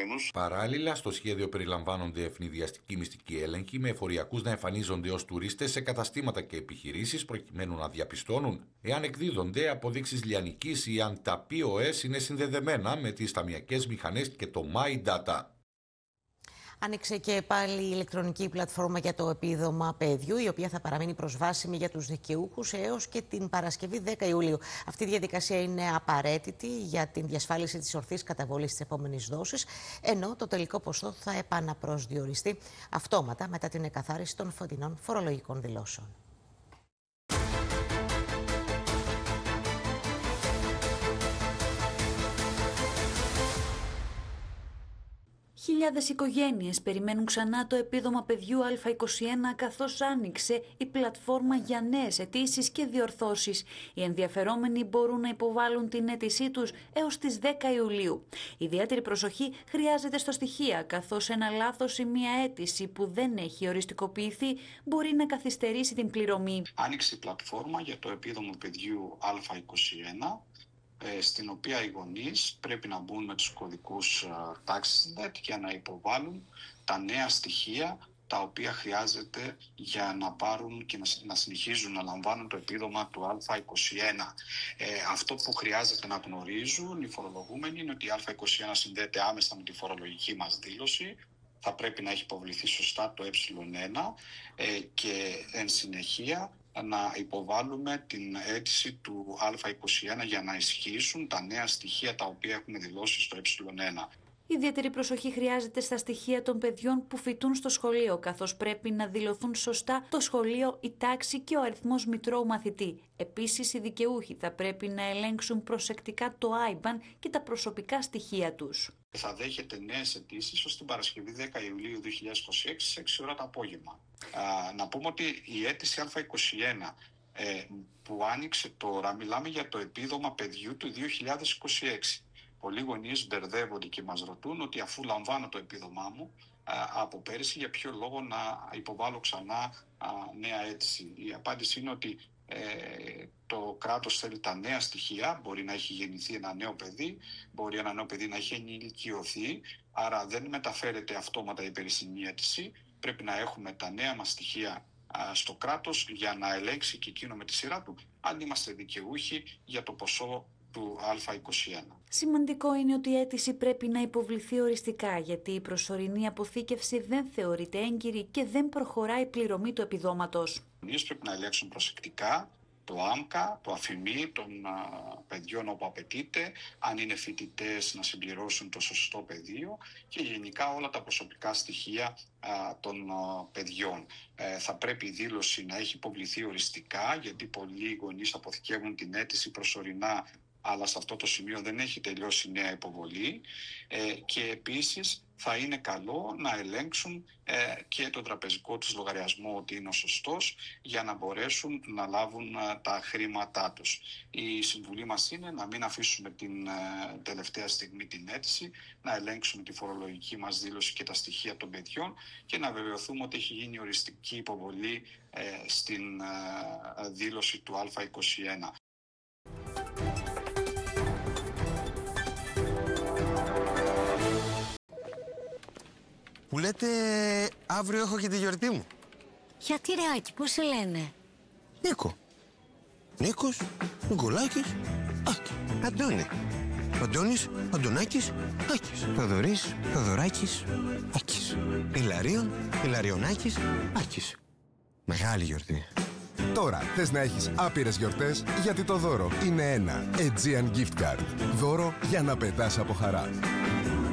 κινδύνους. Παράλληλα, στο σχέδιο περιλαμβάνονται ευνηδιαστικοί μυστικοί έλεγχοι με εφοριακούς να εμφανίζονται ως τουρίστες σε καταστήματα και επιχειρήσεις προκειμένου να διαπιστώνουν εάν εκδίδονται αποδείξεις λιανικής ή αν τα POS είναι συνδεδεμένα με τις ταμιακές μηχανές και το My Data. Άνοιξε και πάλι η ηλεκτρονική πλατφόρμα για το επίδομα παιδιού, η οποία θα παραμείνει προσβάσιμη για τους δικαιούχους έως και την Παρασκευή 10 Ιουλίου. Αυτή η διαδικασία είναι απαραίτητη για την διασφάλιση της ορθής καταβολής της επόμενης δόσης, ενώ το τελικό ποσό θα επαναπροσδιοριστεί αυτόματα μετά την εκαθάριση των φετινών φορολογικών δηλώσεων. Χιλιάδες οικογένειες περιμένουν ξανά το επίδομα παιδιού Α21 καθώς άνοιξε η πλατφόρμα για νέες αιτήσεις και διορθώσεις. Οι ενδιαφερόμενοι μπορούν να υποβάλουν την αίτησή τους έως τις 10 Ιουλίου. Ιδιαίτερη προσοχή χρειάζεται στο στοιχεία, καθώς ένα λάθος ή μια αίτηση που δεν έχει οριστικοποιηθεί μπορεί να καθυστερήσει την πληρωμή. Άνοιξε η πλατφόρμα για το επίδομα παιδιού Α21, στην οποία οι γονείς πρέπει να μπουν με τους κωδικούς TaxNet για να υποβάλουν τα νέα στοιχεία τα οποία χρειάζεται για να πάρουν και να συνεχίζουν να λαμβάνουν το επίδομα του Α21. Αυτό που χρειάζεται να γνωρίζουν οι φορολογούμενοι είναι ότι η Α21 συνδέεται άμεσα με τη φορολογική μας δήλωση. Θα πρέπει να έχει υποβληθεί σωστά το Ε1 και εν συνεχεία να υποβάλουμε την αίτηση του Α21 για να ισχύσουν τα νέα στοιχεία τα οποία έχουμε δηλώσει στο Ε1. Ιδιαίτερη προσοχή χρειάζεται στα στοιχεία των παιδιών που φοιτούν στο σχολείο, καθώς πρέπει να δηλωθούν σωστά το σχολείο, η τάξη και ο αριθμός μητρώου μαθητή. Επίσης, οι δικαιούχοι θα πρέπει να ελέγξουν προσεκτικά το IBAN και τα προσωπικά στοιχεία τους. Θα δέχεται νέες αιτήσεις ως την Παρασκευή 10 Ιουλίου 2026 σε 6 ώρα το απόγευμα. Να πούμε ότι η αίτηση Α21 που άνοιξε τώρα, μιλάμε για το επίδομα παιδιού του 2026. Πολλοί γονείς μπερδεύονται και μας ρωτούν ότι αφού λαμβάνω το επίδομά μου από πέρυσι, για ποιο λόγο να υποβάλω ξανά νέα αίτηση. Η απάντηση είναι ότι το κράτος θέλει τα νέα στοιχεία. Μπορεί να έχει γεννηθεί ένα νέο παιδί, μπορεί ένα νέο παιδί να έχει ενηλικιωθεί, άρα δεν μεταφέρεται αυτόματα η περσινή αίτηση. Πρέπει να έχουμε τα νέα μας στοιχεία στο κράτος για να ελέγξει και εκείνο με τη σειρά του αν είμαστε δικαιούχοι για το ποσό του Α21. Σημαντικό είναι ότι η αίτηση πρέπει να υποβληθεί οριστικά, γιατί η προσωρινή αποθήκευση δεν θεωρείται έγκυρη και δεν προχωράει η πληρωμή του επιδόματος. Οι πρέπει να ελέγξουν προσεκτικά το ΆΜΚΑ, το αφημί των παιδιών όπου απαιτείται, αν είναι φοιτητές να συμπληρώσουν το σωστό πεδίο και γενικά όλα τα προσωπικά στοιχεία των παιδιών. Θα πρέπει η δήλωση να έχει υποβληθεί οριστικά, γιατί πολλοί γονείς αποθηκεύουν την αίτηση προσωρινά, αλλά σε αυτό το σημείο δεν έχει τελειώσει η νέα υποβολή και επίσης θα είναι καλό να ελέγξουν και τον τραπεζικό τους λογαριασμό ότι είναι ο σωστός για να μπορέσουν να λάβουν τα χρήματά τους. Η συμβουλή μας είναι να μην αφήσουμε την τελευταία στιγμή την αίτηση, να ελέγξουμε τη φορολογική μας δήλωση και τα στοιχεία των παιδιών και να βεβαιωθούμε ότι έχει γίνει οριστική υποβολή στην δήλωση του Α21. Που λέτε αύριο έχω και τη γιορτή μου. Γιατί ρε Άκη, πώς σε λένε? Νίκο. Νίκος, Νικολάκης, Άκη. Αντώνη. Αντώνης, Αντωνάκης, Άκης. Θοδωρής, Θοδωράκης, Άκης. Ηλαρίων, Ηλαριονάκης, Άκης. Μεγάλη γιορτή. Τώρα θες να έχεις άπειρες γιορτές, γιατί το δώρο είναι ένα Aegean Gift Card. Δώρο για να πετάς από χαρά.